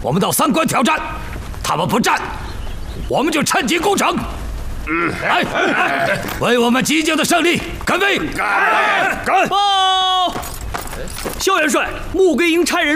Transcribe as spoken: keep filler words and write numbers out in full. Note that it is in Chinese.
我们到三关挑战，他们不战，我们就趁机攻城。嗯，来，为我们即将的胜利干杯！干！干！ 报！萧元帅，穆归营差人